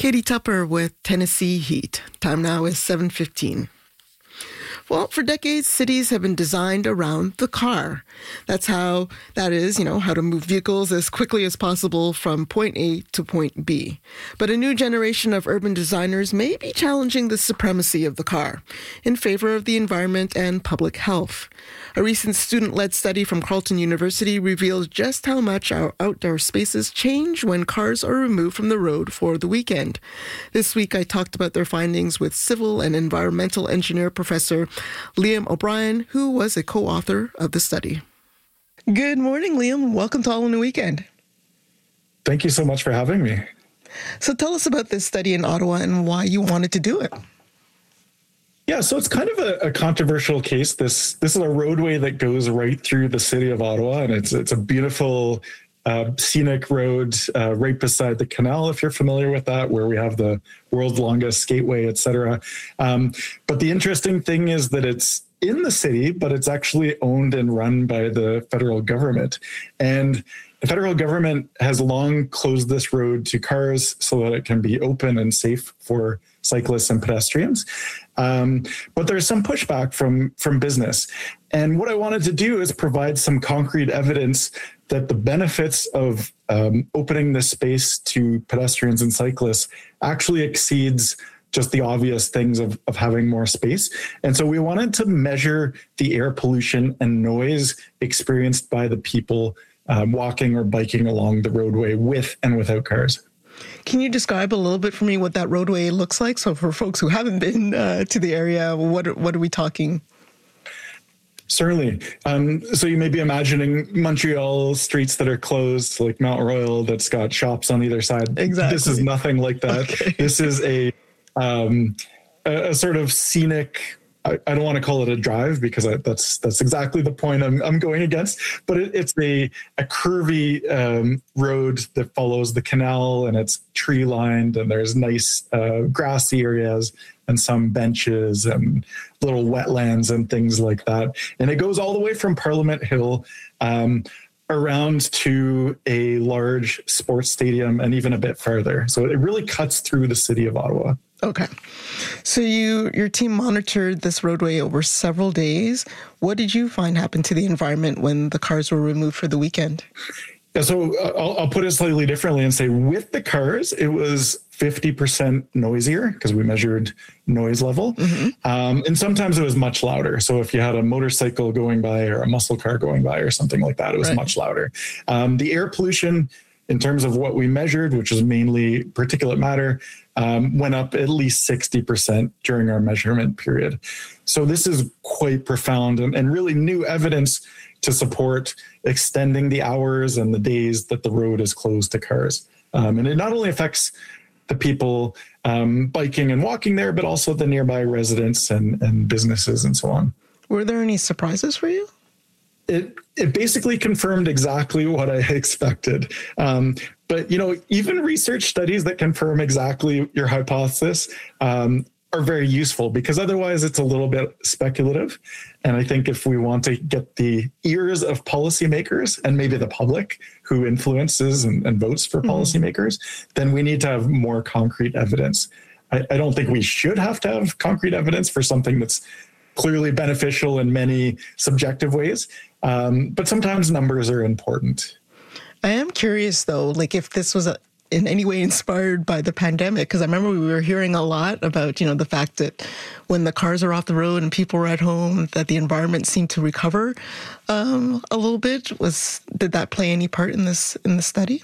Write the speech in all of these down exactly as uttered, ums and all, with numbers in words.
Katie Tupper with Tennessee Heat. Time now is seven fifteen. Well, for decades, cities have been designed around the car. That's how, that is, you know, how to move vehicles as quickly as possible from point A to point B. But a new generation of urban designers may be challenging the supremacy of the car in favor of the environment and public health. A recent student-led study from Carleton University reveals just how much our outdoor spaces change when cars are removed from the road for the weekend. This week, I talked about their findings with civil and environmental engineer professor Liam O'Brien, who was a co-author of the study. Good morning, Liam. Welcome to All in a Weekend. Thank you so much for having me. So tell us about this study in Ottawa and why you wanted to do it. Yeah, so it's kind of a, a controversial case. This this is a roadway that goes right through the city of Ottawa, and it's it's a beautiful uh, scenic road uh, right beside the canal, if you're familiar with that, where we have the world's longest skateway, et cetera. Um, but the interesting thing is that it's in the city, but it's actually owned and run by the federal government. And the federal government has long closed this road to cars so that it can be open and safe for cyclists and pedestrians. Um, but there's some pushback from, from business. And what I wanted to do is provide some concrete evidence that the benefits of um, opening this space to pedestrians and cyclists actually exceeds just the obvious things of, of having more space. And so we wanted to measure the air pollution and noise experienced by the people um, walking or biking along the roadway with and without cars. Can you describe a little bit for me what that roadway looks like? So for folks who haven't been uh, to the area, what what are we talking? Certainly. Um, so you may be imagining Montreal streets that are closed, like Mount Royal, that's got shops on either side. Exactly. This is nothing like that. Okay. This is a, um, a, a sort of scenic, I, I don't want to call it a drive because I, that's that's exactly the point I'm, I'm going against, but it, it's a, a curvy um, road that follows the canal, and it's tree lined, and there's nice uh, grassy areas and some benches and little wetlands and things like that. And it goes all the way from Parliament Hill um, around to a large sports stadium and even a bit further. So it really cuts through the city of Ottawa. Okay. So you, your team monitored this roadway over several days. What did you find happened to the environment when the cars were removed for the weekend? Yeah, so I'll, I'll put it slightly differently and say with the cars, it was fifty percent noisier because we measured noise level. Mm-hmm. Um, and sometimes it was much louder. So if you had a motorcycle going by or a muscle car going by or something like that, it was right. much louder. Um, the air pollution, in terms of what we measured, which is mainly particulate matter, um, went up at least sixty percent during our measurement period. So this is quite profound and, and really new evidence to support extending the hours and the days that the road is closed to cars. Um, and it not only affects the people um, biking and walking there, but also the nearby residents and, and businesses and so on. Were there any surprises for you? It it basically confirmed exactly what I expected. Um, but, you know, even research studies that confirm exactly your hypothesis um, are very useful because otherwise it's a little bit speculative. And I think if we want to get the ears of policymakers and maybe the public who influences and, and votes for mm-hmm. policymakers, then we need to have more concrete evidence. I, I don't think we should have to have concrete evidence for something that's clearly beneficial in many subjective ways. Um, but sometimes numbers are important. I am curious, though, like if this was a, in any way inspired by the pandemic, because I remember we were hearing a lot about, you know, the fact that when the cars are off the road and people are at home, that the environment seemed to recover um, a little bit. Was did that play any part in this in the study?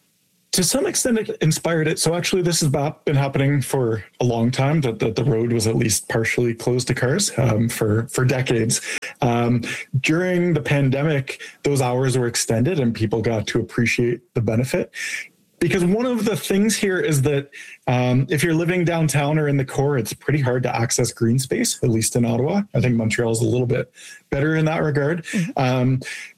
To some extent, it inspired it. So actually, this has been happening for a long time, that the, the road was at least partially closed to cars um, for, for decades. Um, during the pandemic, those hours were extended and people got to appreciate the benefit. Because one of the things here is that um, if you're living downtown or in the core, it's pretty hard to access green space, at least in Ottawa. I think Montreal is a little bit better in that regard. Mm-hmm. Um,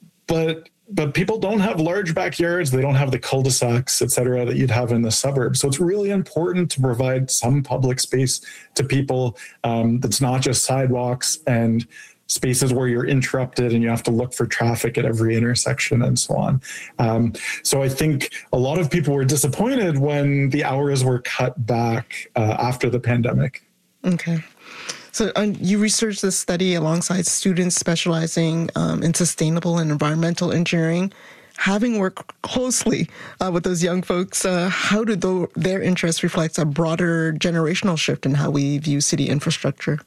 but But people don't have large backyards. They don't have the cul-de-sacs, et cetera, that you'd have in the suburbs. So it's really important to provide some public space to people um, that's not just sidewalks and spaces where you're interrupted and you have to look for traffic at every intersection and so on. Um, so I think a lot of people were disappointed when the hours were cut back uh, after the pandemic. Okay. So um, you researched this study alongside students specializing um, in sustainable and environmental engineering. Having worked closely uh, with those young folks, uh, how do th- their interests reflect a broader generational shift in how we view city infrastructure?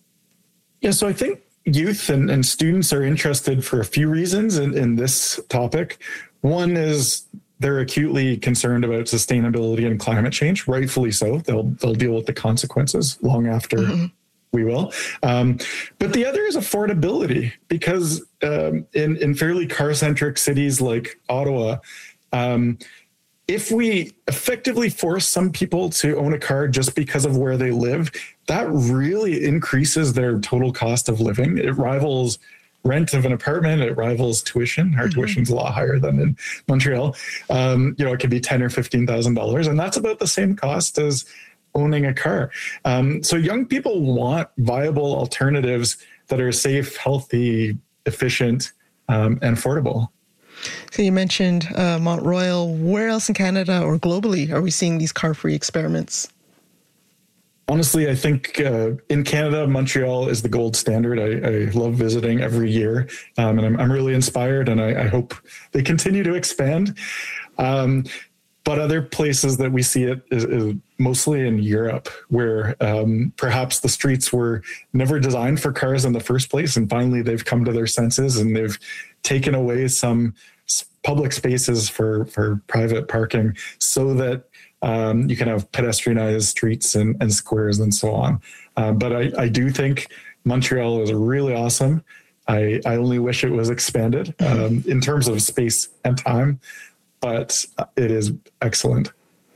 Yeah, so I think youth and, and students are interested for a few reasons in, in this topic. One is they're acutely concerned about sustainability and climate change, rightfully so. They'll they'll deal with the consequences long after mm-hmm. we will. Um, but the other is affordability, because um, in, in fairly car-centric cities like Ottawa, um, if we effectively force some people to own a car just because of where they live, that really increases their total cost of living. It rivals rent of an apartment. It rivals tuition. Our mm-hmm. tuition's a lot higher than in Montreal. Um, you know, it could be ten or fifteen thousand dollars, and that's about the same cost as owning a car. Um, so young people want viable alternatives that are safe, healthy, efficient, um, and affordable. So you mentioned uh, Mont Royal. Where else in Canada or globally are we seeing these car-free experiments? Honestly, I think uh, in Canada, Montreal is the gold standard. I, I love visiting every year, um, and I'm, I'm really inspired, and I, I hope they continue to expand. Um, but other places that we see it is, is mostly in Europe, where um, perhaps the streets were never designed for cars in the first place, and finally they've come to their senses and they've taken away some public spaces for, for private parking so that um, you can have pedestrianized streets and, and squares and so on. Uh, but I, I do think Montreal is really awesome. I, I only wish it was expanded um, in terms of space and time, but it is excellent.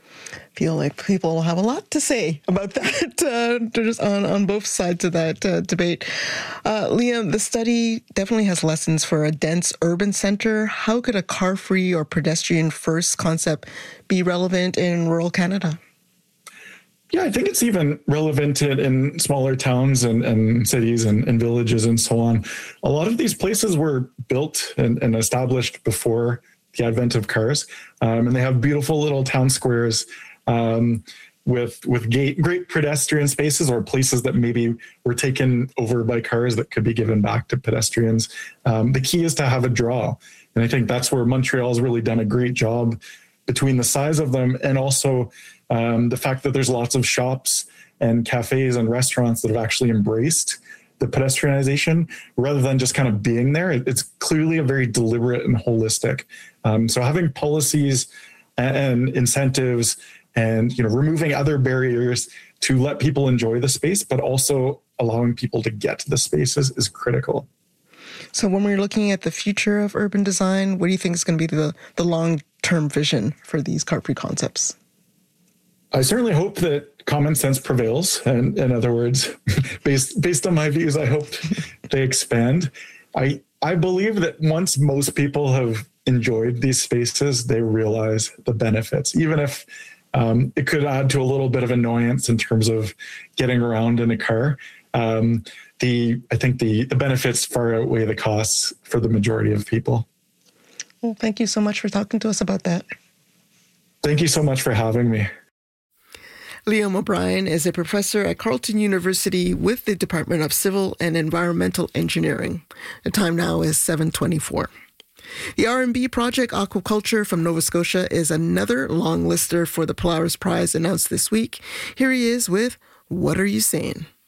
Feel like people have a lot to say about that, uh, just on, on both sides of that uh, debate. Uh, Liam, the study definitely has lessons for a dense urban center. How could a car-free or pedestrian-first concept be relevant in rural Canada? Yeah, I think it's even relevant in, in smaller towns and, and cities and, and villages and so on. A lot of these places were built and, and established before the advent of cars, um, and they have beautiful little town squares um, with with gate, great pedestrian spaces, or places that maybe were taken over by cars that could be given back to pedestrians. Um, the key is to have a draw, and I think that's where Montreal's really done a great job between the size of them and also um, the fact that there's lots of shops and cafes and restaurants that have actually embraced the pedestrianization rather than just kind of being there. It's clearly a very deliberate and holistic. Um, so having policies and incentives and, you know, removing other barriers to let people enjoy the space, but also allowing people to get to the spaces is critical. So when we're looking at the future of urban design, what do you think is going to be the, the long-term vision for these car-free concepts? I certainly hope that common sense prevails. And in other words, based based on my views, I hope they expand. I I believe that once most people have enjoyed these spaces, they realize the benefits, even if um, it could add to a little bit of annoyance in terms of getting around in a car. Um, the I think the, the benefits far outweigh the costs for the majority of people. Well, thank you so much for talking to us about that. Thank you so much for having me. Liam O'Brien is a professor at Carleton University with the Department of Civil and Environmental Engineering. The time now is seven twenty-four. The R and B project Aquaculture from Nova Scotia is another long lister for the Polaris Prize announced this week. Here he is with What Are You Saying?